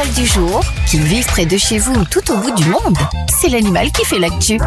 l'animal du jour. Qu'il vive près de chez vous ou tout au bout du monde, c'est l'animal qui fait l'actu.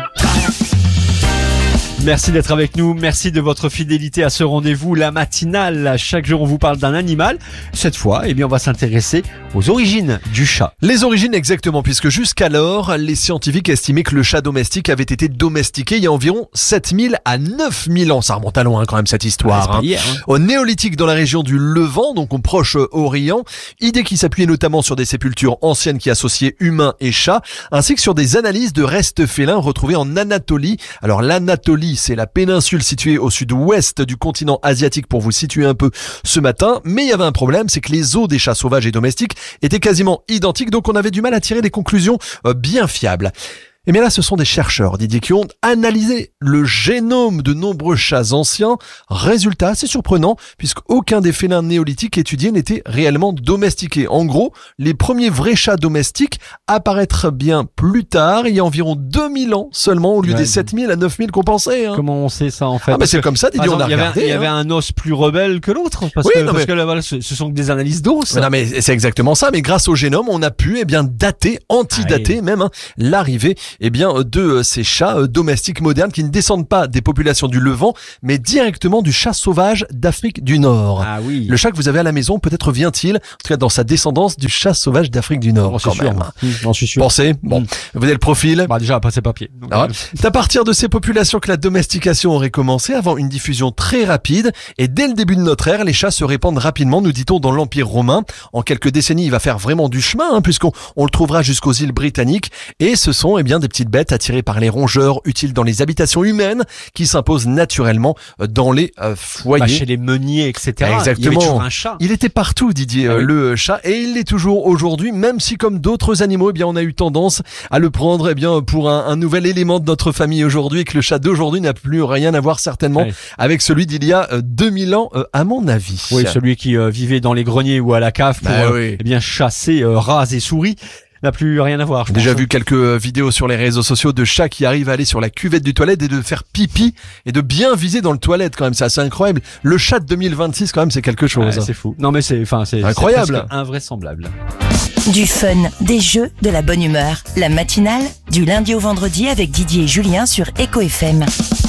Merci d'être avec nous, merci de votre fidélité à ce rendez-vous, la matinale. Chaque jour, on vous parle d'un animal. Cette fois, on va s'intéresser aux origines du chat. Les origines exactement, puisque jusqu'alors, les scientifiques estimaient que le chat domestique avait été domestiqué il y a environ 7000 à 9000 ans. Ça remonte à loin quand même cette histoire. Au néolithique dans la région du Levant, donc au Proche-Orient, idée qui s'appuyait notamment sur des sépultures anciennes qui associaient humains et chats, ainsi que sur des analyses de restes félins retrouvés en Anatolie. Alors l'Anatolie, c'est la péninsule située au sud-ouest du continent asiatique pour vous situer un peu ce matin. Mais il y avait un problème, c'est que les os des chats sauvages et domestiques étaient quasiment identiques, donc on avait du mal à tirer des conclusions bien fiables. Et bien là, ce sont des chercheurs, Didier, qui ont analysé le génome de nombreux chats anciens. Résultat assez surprenant, puisqu'aucun des félins néolithiques étudiés n'était réellement domestiqué. En gros, les premiers vrais chats domestiques apparaîtraient bien plus tard, il y a environ 2000 ans seulement, au lieu des 7000 à 9000 qu'on pensait. Comment on sait ça en fait? C'est comme ça, Didier, on a regardé. Il y avait un os plus rebelle que l'autre, parce que là, ce sont que des analyses d'os. Non mais c'est exactement ça, mais grâce au génome, on a pu dater, antidater même, l'arrivée de ces chats domestiques modernes qui ne descendent pas des populations du Levant, mais directement du chat sauvage d'Afrique du Nord. Ah oui. Le chat que vous avez à la maison, peut-être vient-il, en tout cas dans sa descendance, du chat sauvage d'Afrique du Nord. J'en suis sûr. Pensez, vous avez le profil. Déjà, après c'est papier. C'est à partir de ces populations que la domestication aurait commencé, avant une diffusion très rapide, et dès le début de notre ère, les chats se répandent rapidement, nous dit-on, dans l'Empire romain. En quelques décennies, il va faire vraiment du chemin, puisqu'on le trouvera jusqu'aux îles britanniques, et ce sont des petites bêtes attirées par les rongeurs, utiles dans les habitations humaines, qui s'imposent naturellement dans les foyers. Chez les meuniers, etc. Exactement. Il y avait toujours un chat. Il était partout, Didier, le chat, et il l'est toujours aujourd'hui, même si comme d'autres animaux, on a eu tendance à le prendre pour un nouvel élément de notre famille aujourd'hui, et que le chat d'aujourd'hui n'a plus rien à voir certainement avec celui d'il y a 2000 ans, à mon avis. Oui, celui qui vivait dans les greniers ou à la cave pour chasser rats et souris. N'a plus rien à voir. J'ai déjà vu quelques vidéos sur les réseaux sociaux de chats qui arrivent à aller sur la cuvette du toilette et de faire pipi et de bien viser dans le toilette quand même. C'est assez incroyable. Le chat de 2026 quand même, c'est quelque chose. C'est fou. Non mais c'est incroyable. C'est invraisemblable. Du fun, des jeux, de la bonne humeur. La matinale, du lundi au vendredi avec Didier et Julien sur Echo FM.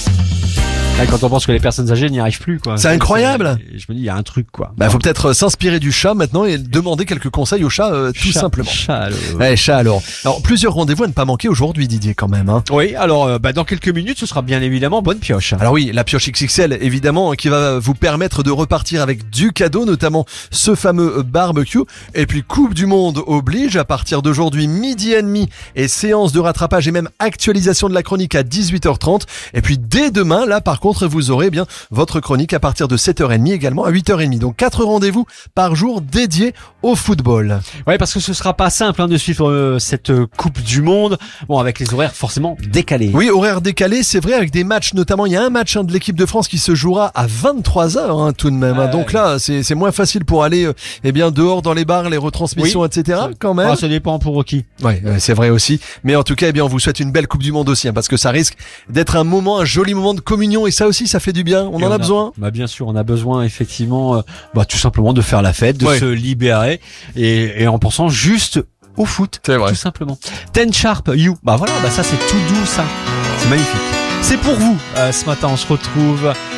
Quand on pense que les personnes âgées n'y arrivent plus, quoi. C'est incroyable. Je me dis, il y a un truc, quoi. Faut peut-être s'inspirer du chat maintenant et demander quelques conseils au chat, tout simplement. Chat alors. Alors, plusieurs rendez-vous à ne pas manquer aujourd'hui, Didier, quand même. Oui, alors, dans quelques minutes, ce sera bien évidemment Bonne Pioche. Alors oui, la pioche XXL, évidemment, qui va vous permettre de repartir avec du cadeau, notamment ce fameux barbecue. Et puis, Coupe du Monde oblige, à partir d'aujourd'hui, 12h30 et séance de rattrapage et même actualisation de la chronique à 18h30. Et puis, dès demain, là, par contre, vous aurez votre chronique à partir de 7h30, également à 8h30. Donc 4 rendez-vous par jour dédiés au football. Ouais, parce que ce sera pas simple de suivre cette Coupe du Monde. Avec les horaires forcément décalés. Oui, horaires décalés, c'est vrai, avec des matchs, notamment il y a un match de l'équipe de France qui se jouera à 23h tout de même. Donc là, c'est moins facile pour aller dehors dans les bars, les retransmissions, etc. quand même. Ça dépend pour qui. Ouais, c'est vrai aussi. Mais en tout cas, on vous souhaite une belle Coupe du Monde aussi, parce que ça risque d'être un joli moment de communion, et ça aussi, ça fait du bien. On en a besoin. Bien sûr, on a besoin effectivement, tout simplement de faire la fête, de se libérer et en pensant juste au foot. C'est vrai. Tout simplement. Ten Sharp You. Ça c'est tout doux, ça. C'est magnifique. C'est pour vous. Ce matin, on se retrouve